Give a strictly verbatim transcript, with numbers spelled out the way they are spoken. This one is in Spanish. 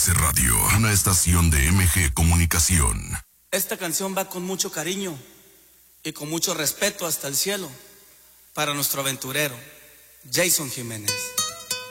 M B S Radio, una estación de M G Comunicación. Esta canción va con mucho cariño y con mucho respeto hasta el cielo para nuestro aventurero, Jason Jiménez.